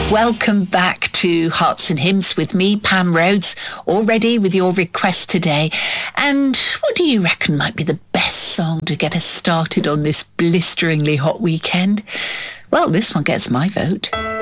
Welcome back to Hearts and Hymns with me, Pam Rhodes, all ready with your request today. And what do you reckon might be the best song to get us started on this blisteringly hot weekend? Well, this one gets my vote.